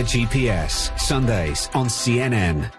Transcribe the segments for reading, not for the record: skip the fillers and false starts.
GPS, Sundays on CNN.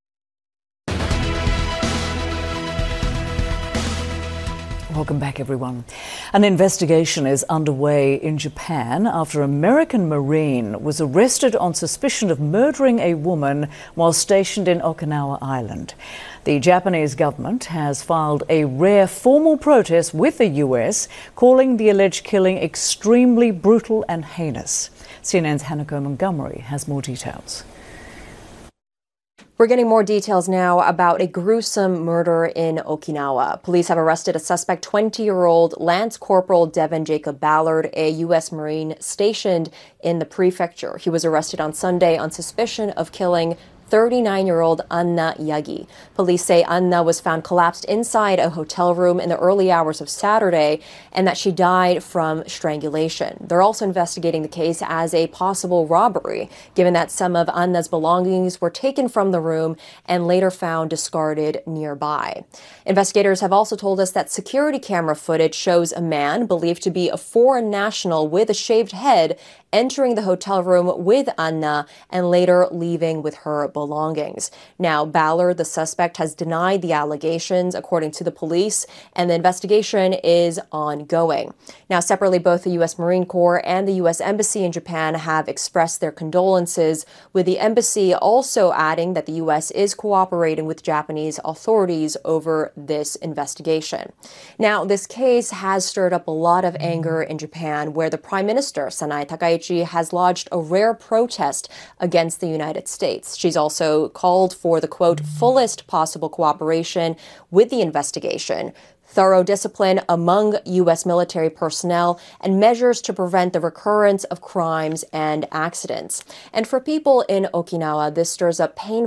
Welcome back, everyone. An investigation is underway in Japan after an American Marine was arrested on suspicion of murdering a woman while stationed in Okinawa Island. The Japanese government has filed a rare formal protest with the US, calling the alleged killing extremely brutal and heinous. CNN's Hanako Montgomery has more details. We're getting more details now about a gruesome murder in Okinawa. Police have arrested a suspect, 20-year-old Lance Corporal Devin Jacob Ballard, a U.S. Marine stationed in the prefecture. He was arrested on Sunday on suspicion of killing 39-year-old Anna Yagi. Police say Anna was found collapsed inside a hotel room in the early hours of Saturday and that she died from strangulation. They're also investigating the case as a possible robbery, given that some of Anna's belongings were taken from the room and later found discarded nearby. Investigators have also told us that security camera footage shows a man believed to be a foreign national with a shaved head entering the hotel room with Anna and later leaving with her belongings. Now, Ballard, the suspect, has denied the allegations, according to the police, and the investigation is ongoing. Now, separately, both the U.S. Marine Corps and the U.S. Embassy in Japan have expressed their condolences, with the embassy also adding that the U.S. is cooperating with Japanese authorities over this investigation. Now, this case has stirred up a lot of anger in Japan, where the Prime Minister, Sanae Takaichi, has lodged a rare protest against the United States. She's also called for the, quote, fullest possible cooperation with the investigation, thorough discipline among U.S. military personnel, and measures to prevent the recurrence of crimes and accidents. And for people in Okinawa, this stirs up painful